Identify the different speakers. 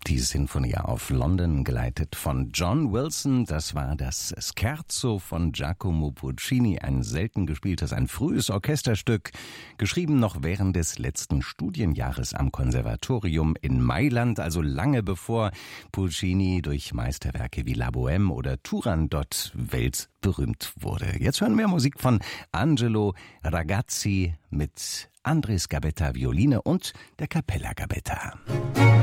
Speaker 1: Die Sinfonie auf London, geleitet von John Wilson. Das war das Scherzo von Giacomo Puccini, ein selten gespieltes, ein frühes Orchesterstück, geschrieben noch während des letzten Studienjahres am Konservatorium in Mailand, also lange bevor Puccini durch Meisterwerke wie La Bohème oder Turandot weltberühmt wurde. Jetzt hören wir Musik von Angelo Ragazzi mit Andres Gabetta Violine und der Capella Gabetta.